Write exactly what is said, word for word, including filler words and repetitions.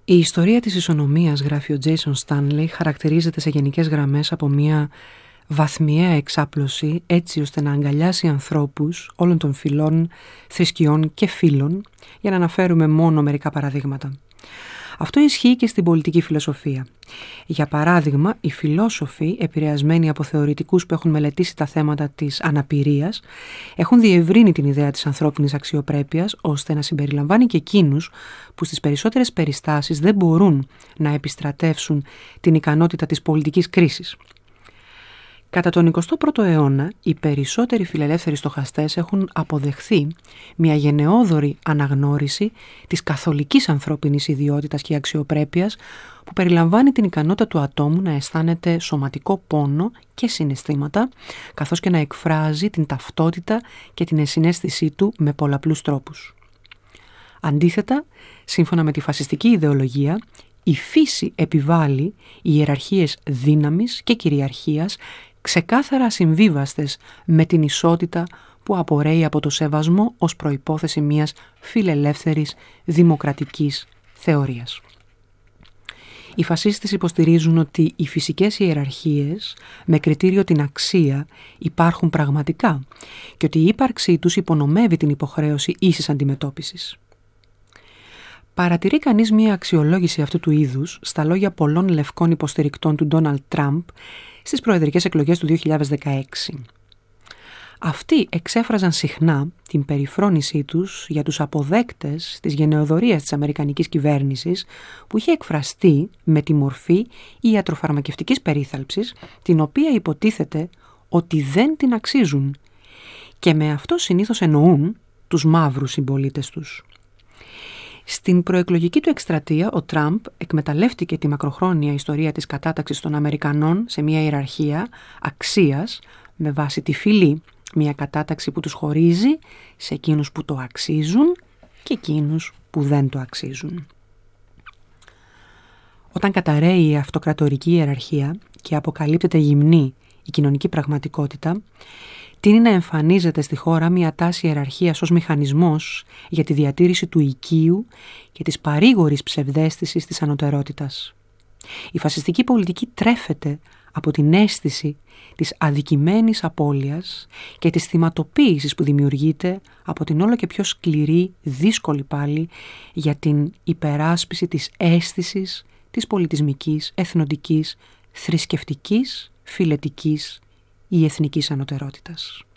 Η ιστορία της ισονομίας, γράφει ο Τζέισον Στάνλεϊ, χαρακτηρίζεται σε γενικές γραμμές από μια βαθμιαία εξάπλωση, έτσι ώστε να αγκαλιάσει ανθρώπους όλων των φυλών, θρησκειών και φύλων, για να αναφέρουμε μόνο μερικά παραδείγματα. Αυτό ισχύει και στην πολιτική φιλοσοφία. Για παράδειγμα, οι φιλόσοφοι, επηρεασμένοι από θεωρητικούς που έχουν μελετήσει τα θέματα της αναπηρίας, έχουν διευρύνει την ιδέα της ανθρώπινης αξιοπρέπειας, ώστε να συμπεριλαμβάνει και εκείνους που στις περισσότερες περιστάσεις δεν μπορούν να επιστρατεύσουν την ικανότητα της πολιτικής κρίσης. Κατά τον εικοστό πρώτο αιώνα, οι περισσότεροι φιλελεύθεροι στοχαστές έχουν αποδεχθεί μια γενναιόδορη αναγνώριση της καθολικής ανθρώπινης ιδιότητας και αξιοπρέπειας, που περιλαμβάνει την ικανότητα του ατόμου να αισθάνεται σωματικό πόνο και συναισθήματα, καθώς και να εκφράζει την ταυτότητα και την ενσυναίσθησή του με πολλαπλούς τρόπους. Αντίθετα, σύμφωνα με τη φασιστική ιδεολογία, η φύση επιβάλλει ιεραρχίες δύναμης και κυριαρχίας, ξεκάθαρα ασυμβίβαστες με την ισότητα που απορρέει από το σεβασμό ως προϋπόθεση μιας φιλελεύθερης δημοκρατικής θεωρίας. Οι φασίστες υποστηρίζουν ότι οι φυσικές ιεραρχίες με κριτήριο την αξία υπάρχουν πραγματικά και ότι η ύπαρξή τους υπονομεύει την υποχρέωση ίσης αντιμετώπισης. Παρατηρεί κανείς μια αξιολόγηση αυτού του είδους στα λόγια πολλών λευκών υποστηρικτών του Ντόναλντ Τραμπ στις προεδρικές εκλογές του δύο χιλιάδες δεκαέξι. Αυτοί εξέφραζαν συχνά την περιφρόνησή τους για τους αποδέκτες της γενεοδορίας της αμερικανικής κυβέρνησης, που είχε εκφραστεί με τη μορφή ιατροφαρμακευτικής περίθαλψης, την οποία υποτίθεται ότι δεν την αξίζουν, και με αυτό συνήθως εννοούν τους μαύρους συμπολίτες τους. Στην προεκλογική του εκστρατεία, ο Τραμπ εκμεταλλεύτηκε τη μακροχρόνια ιστορία της κατάταξης των Αμερικανών σε μια ιεραρχία αξίας με βάση τη φυλή, μια κατάταξη που τους χωρίζει σε εκείνους που το αξίζουν και εκείνους που δεν το αξίζουν. Όταν καταρρέει η αυτοκρατορική ιεραρχία και αποκαλύπτεται γυμνή η κοινωνική πραγματικότητα, τείνει να εμφανίζεται στη χώρα μια τάση ιεραρχίας ως μηχανισμός για τη διατήρηση του οικείου και της παρήγορης ψευδαίσθησης της ανωτερότητας. Η φασιστική πολιτική τρέφεται από την αίσθηση της αδικημένης απώλειας και της θυματοποίησης που δημιουργείται από την όλο και πιο σκληρή, δύσκολη πάλι, για την υπεράσπιση της αίσθησης της πολιτισμικής, εθνοτικής, θρησκευτικής, φιλετικής ή εθνικής ανωτερότητας.